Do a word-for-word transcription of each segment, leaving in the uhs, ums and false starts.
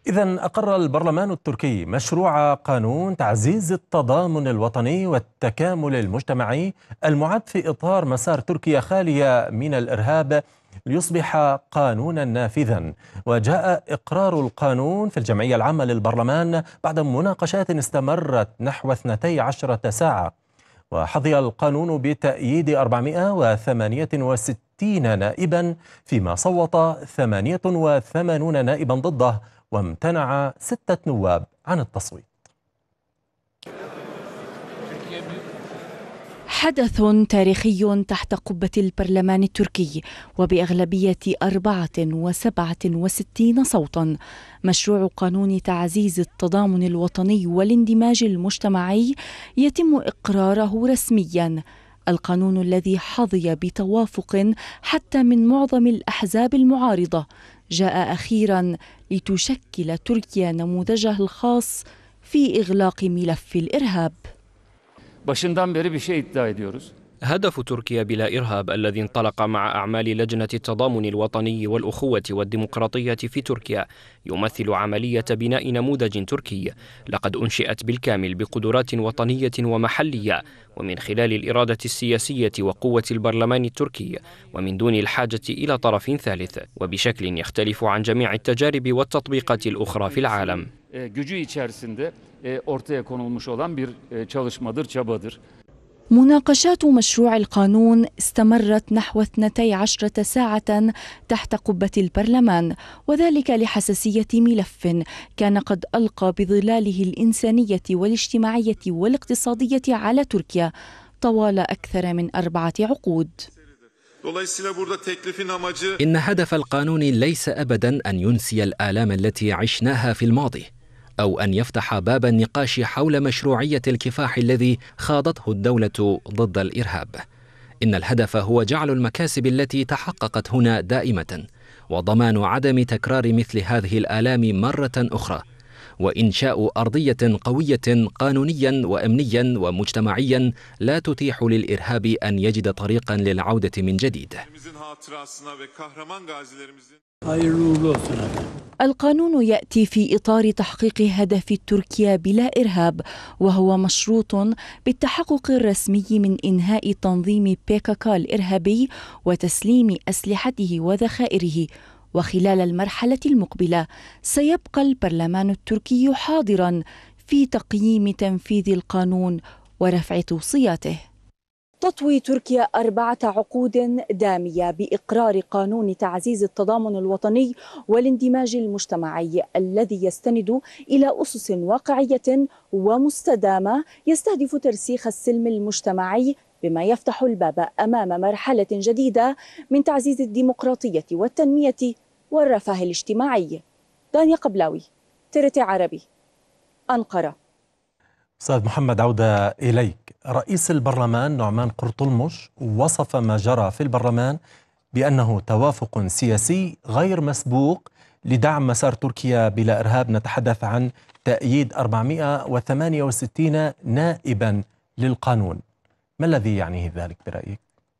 إذن أقر البرلمان التركي مشروع قانون تعزيز التضامن الوطني والتكامل المجتمعي المعد في إطار مسار تركيا خالية من الإرهاب ليصبح قانونا نافذا. وجاء إقرار القانون في الجمعية العامة للبرلمان بعد مناقشات استمرت نحو اثنتي عشرة ساعة، وحظي القانون بتأييد أربعمائة وثمانية وستين نائبا، فيما صوت ثمانية وثمانين نائبا ضده، وامتنع ستة نواب عن التصويت. حدث تاريخي تحت قبة البرلمان التركي وبأغلبية أربعة وسبعة وستين صوتا. مشروع قانون تعزيز التضامن الوطني والاندماج المجتمعي يتم إقراره رسميا. القانون الذي حظي بتوافق حتى من معظم الأحزاب المعارضة جاء أخيرا لتشكل تركيا نموذجها الخاص في إغلاق ملف الإرهاب. Başından beri bir şey iddia ediyoruz. هدف تركيا بلا إرهاب الذي انطلق مع أعمال لجنة التضامن الوطني والأخوة والديمقراطية في تركيا يمثل عملية بناء نموذج تركي لقد أنشئت بالكامل بقدرات وطنية ومحلية، ومن خلال الإرادة السياسية وقوة البرلمان التركي، ومن دون الحاجة إلى طرف ثالث، وبشكل يختلف عن جميع التجارب والتطبيقات الأخرى في العالم. Gücü içerisinde ortaya konulmuş olan bir çalışmadır, çabadır. مناقشات مشروع القانون استمرت نحو اثنتي عشرة ساعة تحت قبة البرلمان، وذلك لحساسية ملف كان قد ألقى بظلاله الإنسانية والاجتماعية والاقتصادية على تركيا طوال أكثر من أربعة عقود. إن هدف القانون ليس أبدا أن ينسي الآلام التي عشناها في الماضي، أو أن يفتح باب النقاش حول مشروعية الكفاح الذي خاضته الدولة ضد الإرهاب. إن الهدف هو جعل المكاسب التي تحققت هنا دائمة، وضمان عدم تكرار مثل هذه الآلام مرة أخرى، وإنشاء أرضية قوية قانونيا وأمنيا ومجتمعيا لا تتيح للإرهاب أن يجد طريقا للعودة من جديد. القانون يأتي في إطار تحقيق هدف تركيا بلا إرهاب، وهو مشروط بالتحقق الرسمي من إنهاء تنظيم بي كي كي الإرهابي وتسليم أسلحته وذخائره. وخلال المرحلة المقبلة سيبقى البرلمان التركي حاضرا في تقييم تنفيذ القانون ورفع توصياته. تطوي تركيا أربعة عقود دامية بإقرار قانون تعزيز التضامن الوطني والاندماج المجتمعي الذي يستند إلى أسس واقعية ومستدامة يستهدف ترسيخ السلم المجتمعي، بما يفتح الباب أمام مرحلة جديدة من تعزيز الديمقراطية والتنمية والرفاه الاجتماعي. دانيا قبلاوي، تي آر تي عربي، أنقرة. أستاذ محمد، عودة إليك. رئيس البرلمان نعمان قرطلمش وصف ما جرى في البرلمان بأنه توافق سياسي غير مسبوق لدعم مسار تركيا بلا إرهاب. نتحدث عن تأييد أربعمائة وثمانية وستين نائبا للقانون. ما الذي يعنيه ذلك برأيك؟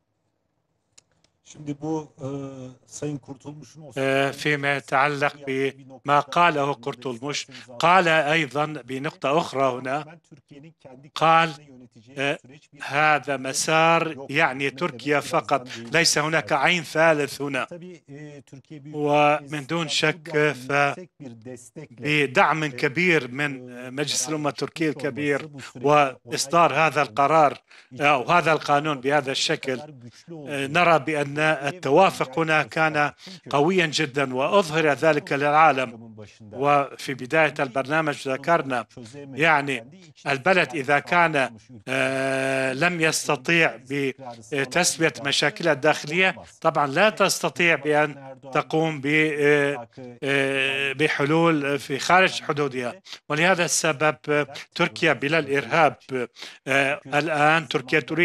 فيما يتعلق بما قاله قرطلمش، قال أيضا بنقطة أخرى هنا، قال هذا مسار يعني تركيا فقط، ليس هناك عين ثالث هنا. ومن دون شك بدعم كبير من مجلس الأمة التركي الكبير وإصدار هذا القرار أو هذا القانون بهذا الشكل، نرى بأن التوافق هنا كان قويا جدا وأظهر ذلك للعالم. وفي بداية البرنامج ذكرنا يعني البلد إذا كان لم يستطيع بتسوية مشاكلها الداخلية، طبعا لا تستطيع بأن تقوم بحلول في خارج حدودها. ولهذا السبب تركيا بلا الإرهاب الآن تركيا تريد